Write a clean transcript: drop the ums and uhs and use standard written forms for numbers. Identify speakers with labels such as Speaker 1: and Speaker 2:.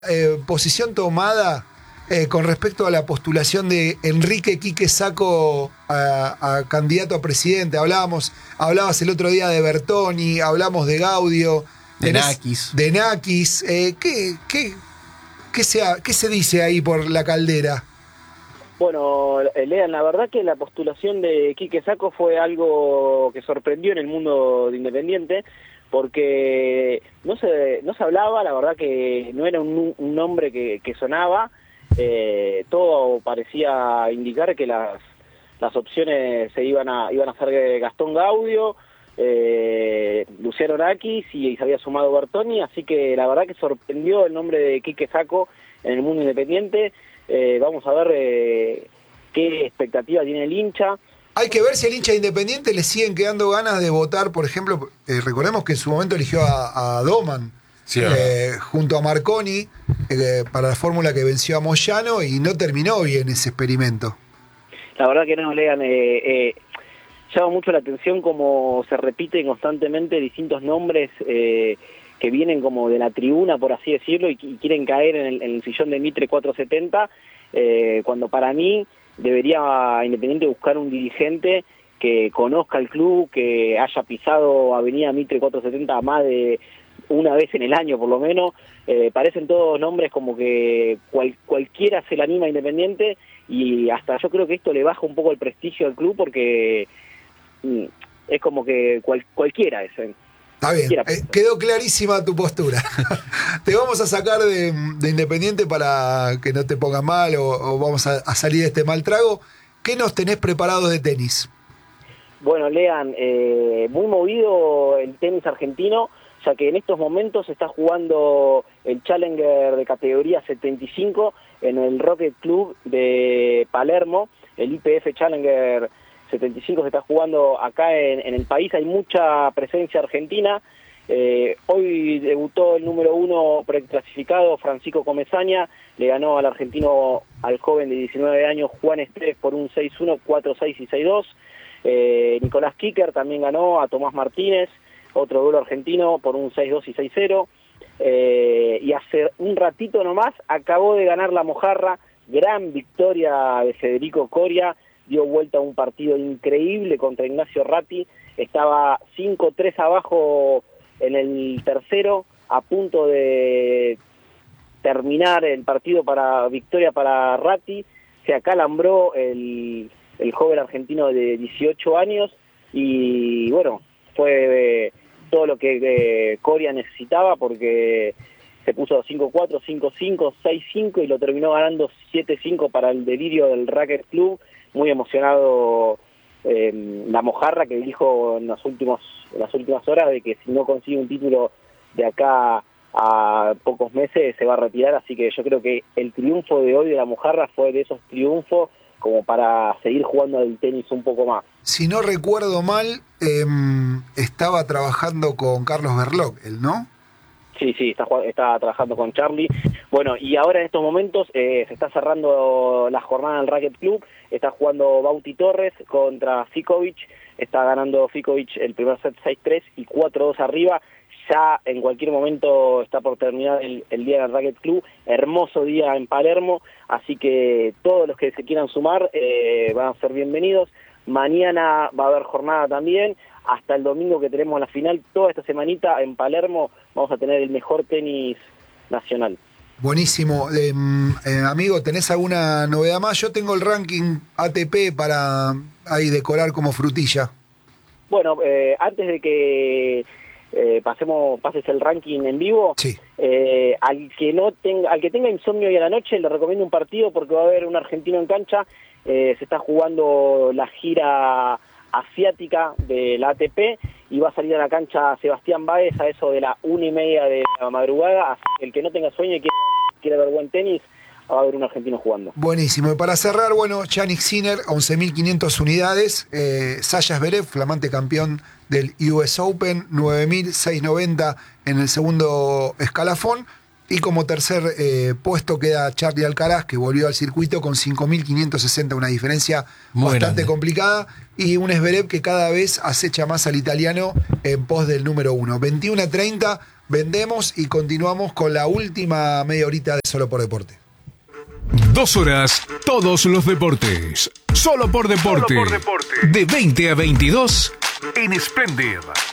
Speaker 1: Posición tomada con respecto a la postulación de Enrique Quique Sacco a candidato a presidente. Hablabas el otro día de Bertoni, hablamos de Gaudio,
Speaker 2: de Nakis.
Speaker 1: De Nakis. ¿Qué se dice ahí por la caldera?
Speaker 3: Bueno, Lean, la verdad que la postulación de Quique Sacco fue algo que sorprendió en el mundo de Independiente, porque no se hablaba, la verdad que no era un nombre que sonaba. Todo parecía indicar que las opciones iban a ser Gastón Gaudio, Luciano Nakis y se había sumado Bertoni, así que la verdad que sorprendió el nombre de Quique Sacco en el mundo independiente. Vamos a ver qué expectativa tiene el hincha.
Speaker 1: Hay que ver si al hincha Independiente le siguen quedando ganas de votar, por ejemplo, recordemos que en su momento eligió a Doman, sí, junto a Marconi, para la fórmula que venció a Moyano, y no terminó bien ese experimento.
Speaker 3: La verdad que no, Lean, llama mucho la atención cómo se repiten constantemente distintos nombres que vienen como de la tribuna, por así decirlo, y quieren caer en el sillón de Mitre 470, cuando para mí debería Independiente buscar un dirigente que conozca el club, que haya pisado Avenida Mitre 470 más de una vez en el año por lo menos. Parecen todos nombres como que cualquiera se le anima a Independiente, y hasta yo creo que esto le baja un poco el prestigio al club, porque es como que cualquiera es.
Speaker 1: Está bien, quedó clarísima tu postura. Te vamos a sacar de Independiente para que no te pongas mal o vamos a salir de este mal trago. ¿Qué nos tenés preparado de tenis?
Speaker 3: Bueno, Lean, muy movido el tenis argentino, ya que en estos momentos se está jugando el Challenger de categoría 75 en el Rocket Club de Palermo. El IPF Challenger 75 se está jugando acá en el país. Hay mucha presencia argentina. Hoy debutó el número 1 preclasificado, Francisco Comesaña. Le ganó al argentino, al joven de 19 años, Juan Estrés, por un 6-1, 4-6 y 6-2. Nicolás Kicker también ganó a Tomás Martínez, otro duelo argentino, por un 6-2 y 6-0. Y hace un ratito nomás acabó de ganar la Mojarra. Gran victoria de Federico Coria. Dio vuelta a un partido increíble contra Ignacio Ratti. Estaba 5-3 abajo en el tercero, a punto de terminar el partido para victoria para Ratti. Se acalambró el joven argentino de 18 años y bueno, fue todo lo que Coria necesitaba, porque se puso 5-4, 5-5, 6-5 y lo terminó ganando 7-5 para el delirio del Racket Club. Muy emocionado la Mojarra, que dijo en las últimas horas de que si no consigue un título de acá a pocos meses se va a retirar, así que yo creo que el triunfo de hoy de la Mojarra fue de esos triunfos como para seguir jugando al tenis un poco más.
Speaker 1: Si no recuerdo mal, estaba trabajando con Carlos Berlocq, ¿él no?
Speaker 3: Sí, está trabajando con Charlie. Bueno, y ahora en estos momentos se está cerrando la jornada del Racket Club. Está jugando Bauti Torres contra Fikovic. Está ganando Fikovic el primer set 6-3 y 4-2 arriba. Ya en cualquier momento está por terminar el día del Racket Club. Hermoso día en Palermo, así que todos los que se quieran sumar van a ser bienvenidos. Mañana va a haber jornada también, hasta el domingo que tenemos la final. Toda esta semanita en Palermo vamos a tener el mejor tenis nacional.
Speaker 1: Buenísimo. Amigo, ¿tenés alguna novedad más? Yo tengo el ranking ATP para ahí decorar como frutilla.
Speaker 3: Bueno, antes de que pases el ranking en vivo,
Speaker 1: sí.
Speaker 3: Al que tenga insomnio hoy a la noche le recomiendo un partido, porque va a haber un argentino en cancha. Se está jugando la gira asiática de la ATP y va a salir a la cancha Sebastián Báez a eso de la 1:30 de la madrugada. Así que el que no tenga sueño y quiere ver buen tenis, va a haber un argentino jugando.
Speaker 1: Buenísimo. Y para cerrar, bueno, Jannik Sinner, 11.500 unidades. Sasha Zverev, flamante campeón del US Open, 9.690 en el segundo escalafón. Y como tercer puesto queda Charlie Alcaraz, que volvió al circuito con 5.560, una diferencia muy bastante grande, complicada. Y un Zverev que cada vez acecha más al italiano en pos del número 1. 21-30, vendemos y continuamos con la última media horita de Solo por Deporte.
Speaker 2: 2 horas, todos los deportes. Solo por Deporte. De 20 a 22 en Splendid.